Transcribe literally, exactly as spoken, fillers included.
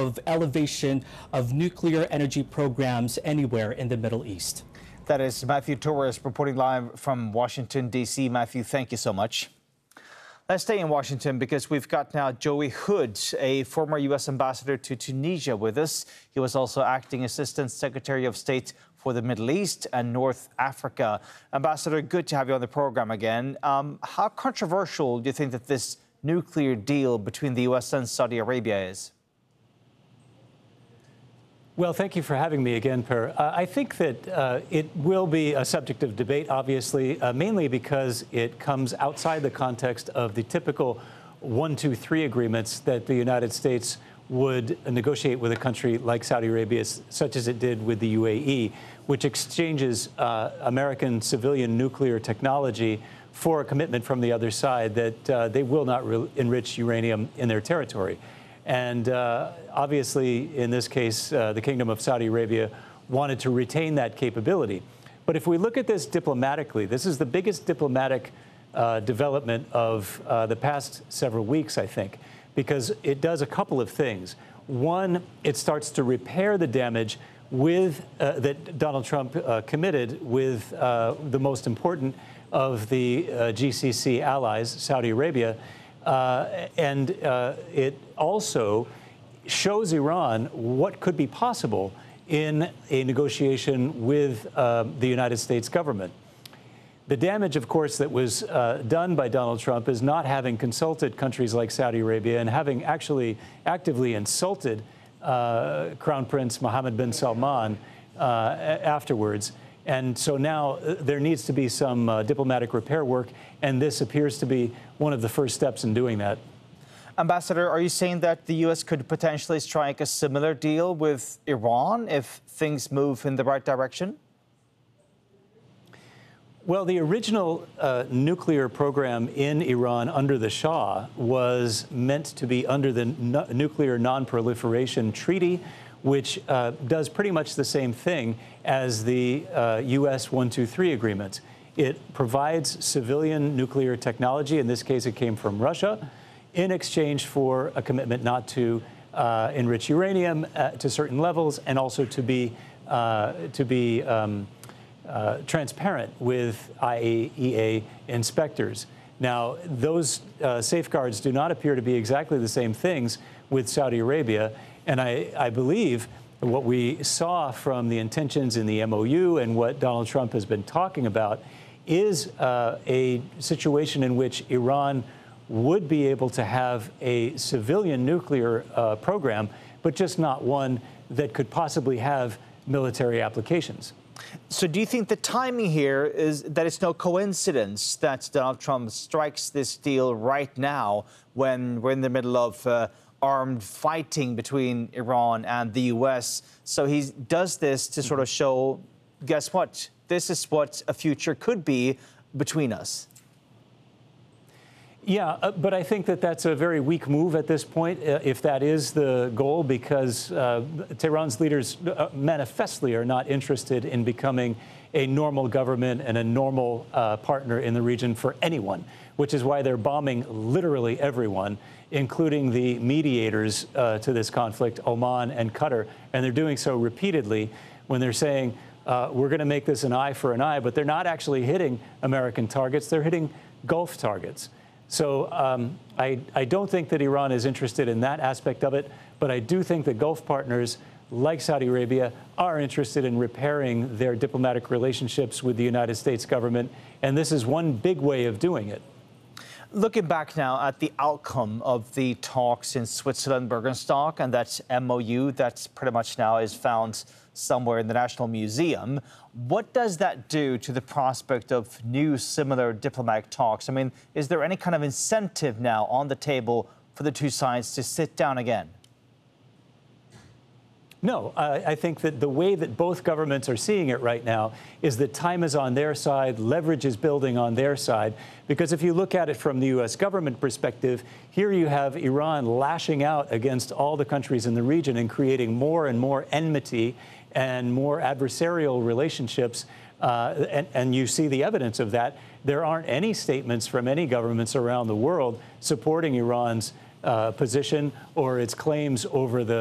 of elevation of nuclear energy programs anywhere in the Middle East. That is Matthew Torres reporting live from Washington, D C Matthew, thank you so much. Let's stay in Washington because we've got now Joey Hood, a former U S ambassador to Tunisia, with us. He was also acting Assistant Secretary of State for the Middle East and North Africa. Ambassador, good to have you on the program again. Um, how controversial do you think that this nuclear deal between the U S and Saudi Arabia is? Well, thank you for having me again, Per. Uh, I think that uh, it will be a subject of debate, obviously, uh, mainly because it comes outside the context of the typical one, two, three agreements that the United States would negotiate with a country like Saudi Arabia, such as it did with the U A E, which exchanges uh, American civilian nuclear technology for a commitment from the other side that uh, they will not enrich uranium in their territory. And uh, obviously, in this case, uh, the Kingdom of Saudi Arabia wanted to retain that capability. But if we look at this diplomatically, this is the biggest diplomatic uh, development of uh, the past several weeks, I think, because it does a couple of things. One, it starts to repair the damage with uh, that Donald Trump uh, committed with uh, the most important of the uh, G C C allies, Saudi Arabia. Uh, and uh, it also shows Iran what could be possible in a negotiation with uh, the United States government. The damage, of course, that was uh, done by Donald Trump is not having consulted countries like Saudi Arabia and having actually actively insulted uh, Crown Prince Mohammed bin Salman uh, afterwards. And so now uh, there needs to be some uh, diplomatic repair work, and this appears to be one of the first steps in doing that. Ambassador, are you saying that the U S could potentially strike a similar deal with Iran if things move in the right direction? Well, the original uh, nuclear program in Iran under the Shah was meant to be under the nu Nuclear Non-Proliferation Treaty, which uh, does pretty much the same thing as the uh, U S one two three agreement. It provides civilian nuclear technology, in this case it came from Russia, in exchange for a commitment not to uh, enrich uranium uh, to certain levels and also to be, uh, to be um, uh, transparent with I A E A inspectors. Now, those uh, safeguards do not appear to be exactly the same things with Saudi Arabia. And I, I believe what we saw from the intentions in the M O U and what Donald Trump has been talking about is uh, a situation in which Iran would be able to have a civilian nuclear uh, program, but just not one that could possibly have military applications. So do you think the timing here is that it's no coincidence that Donald Trump strikes this deal right now when we're in the middle of uh, armed fighting between Iran and the U S? So he does this to sort of show, guess what? This is what a future could be between us. Yeah, uh, but I think that that's a very weak move at this point, uh, if that is the goal, because uh, Tehran's leaders uh, manifestly are not interested in becoming a normal government and a normal uh, partner in the region for anyone, which is why they're bombing literally everyone, including the mediators uh, to this conflict, Oman and Qatar. And they're doing so repeatedly when they're saying, uh, we're going to make this an eye for an eye, but they're not actually hitting American targets. They're hitting Gulf targets. So um, I, I don't think that Iran is interested in that aspect of it, but I do think that Gulf partners like Saudi Arabia are interested in repairing their diplomatic relationships with the United States government, and this is one big way of doing it. Looking back now at the outcome of the talks in Switzerland, Bergenstock, and that M O U that pretty much now is found somewhere in the National Museum, what does that do to the prospect of new similar diplomatic talks? I mean, is there any kind of incentive now on the table for the two sides to sit down again? No, uh, I think that the way that both governments are seeing it right now is that time is on their side, leverage is building on their side. Because if you look at it from the U S government perspective, here you have Iran lashing out against all the countries in the region and creating more and more enmity and more adversarial relationships. Uh, and, and you see the evidence of that. There aren't any statements from any governments around the world supporting Iran's uh, position or its claims over the